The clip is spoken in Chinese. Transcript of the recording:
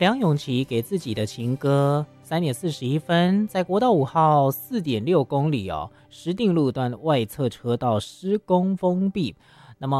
梁咏琪给自己的情歌3:41，在国道5号4.6公里石碇路段外侧车道施工封闭，